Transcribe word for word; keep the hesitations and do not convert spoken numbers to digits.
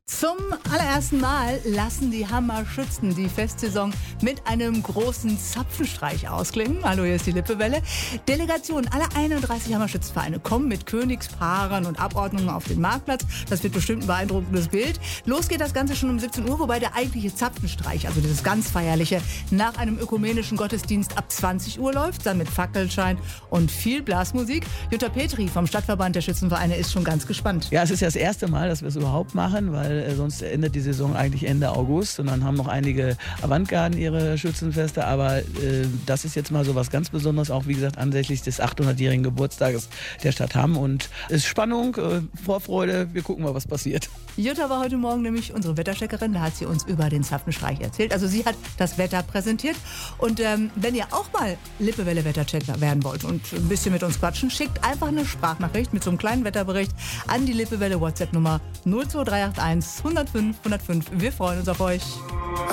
Zum allerersten Mal lassen die Hammerschützen die Festsaison mit einem großen Zapfenstreich ausklingen. Hallo, hier ist die Lippewelle. Delegationen aller einunddreißig Hammerschützenvereine kommen mit Königspaaren und Abordnungen auf den Marktplatz. Das wird bestimmt ein beeindruckendes Bild. Los geht das Ganze schon um siebzehn Uhr, wobei der eigentliche Zapfenstreich, also dieses ganz feierliche, nach einem ökumenischen Gottesdienst ab zwanzig Uhr läuft, dann mit Fackelschein und viel Blasmusik. Jutta Petri vom Stadtverband der Schützenvereine ist schon ganz gespannt. Ja, es ist ja das erste Mal, dass wir es überhaupt machen, weil äh, sonst endet die Saison eigentlich Ende August und dann haben noch einige Avantgarden ihre Schützenfeste, aber äh, das ist jetzt mal so was ganz Besonderes, auch wie gesagt anlässlich des achthundertjährigen Geburtstages der Stadt Hamm, und es ist Spannung, äh, Vorfreude, wir gucken mal, was passiert. Jutta war heute Morgen nämlich unsere Wettercheckerin, da hat sie uns über den Zapfenstreich erzählt. Also sie hat das Wetter präsentiert, und ähm, wenn ihr auch mal Lippewelle-Wetterchecker werden wollt und ein bisschen mit uns quatschen, schickt einfach eine Sprachnachricht mit so einem kleinen Wetterbericht an die Lippewelle WhatsApp-Nummer null zwei drei acht eins, hundertfünf, hundertfünf. Wir freuen uns auf euch.